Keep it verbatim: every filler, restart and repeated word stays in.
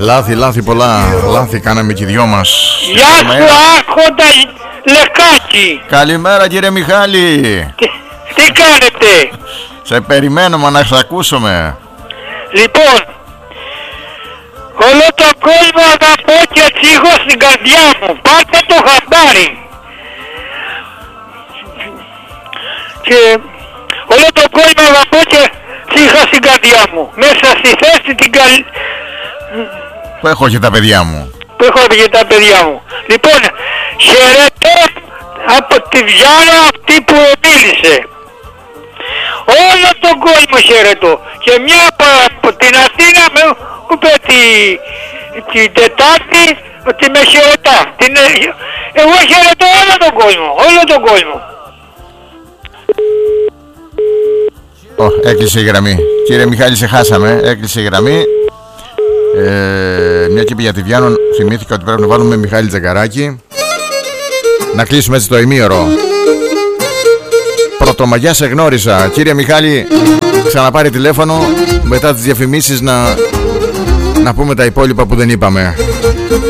Λάθη, λάθη πολλά. Λάθη κάναμε και οι δυο μας. Γεια σου Άρχοντα Λεκάκη. Καλημέρα κύριε Μιχάλη. Τι, τι κάνετε? Σε περιμένουμε να σε ακούσουμε. Λοιπόν, όλο το κόσμο αγαπώ και τσίγω στην καρδιά μου. Πάρτε το χαμπάρι. Και όλο το κόσμο αγαπώ και τσίγα στην καρδιά μου. Μέσα στη θέση την καλή... Που έχω και τα παιδιά μου. Που έχω και τα παιδιά μου. Λοιπόν, χαιρετώ από τη Βιάνα αυτή που μίλησε. Όλο τον κόσμο χαιρετώ. Και μια από, από την Αθήνα με είπε τη, την Τετάρτη ότι με χαιρετά. Την, εγώ χαιρετώ όλο τον κόσμο. Όλο τον κόσμο. Oh, έκλεισε η γραμμή. Κύριε Μιχάλη, σε χάσαμε. Έκλεισε η γραμμή. Ε, μια και για τη Βιάνο θυμήθηκα ότι πρέπει να βάλουμε Μιχάλη Τζαγκαράκη. Να κλείσουμε έτσι το ημίωρο. Πρωτομαγιά σε γνώρισα. Κύριε Μιχάλη, ξαναπάρει τηλέφωνο μετά τις διαφημίσεις να, να πούμε τα υπόλοιπα που δεν είπαμε.